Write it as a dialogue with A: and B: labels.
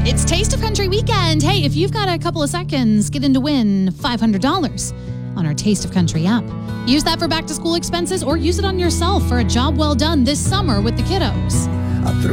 A: It's Taste of Country weekend. Hey, if you've got a couple of seconds, get in to win $500 on our Taste of Country app. Use that for back-to-school expenses or use it on yourself for a job well done this summer with the kiddos.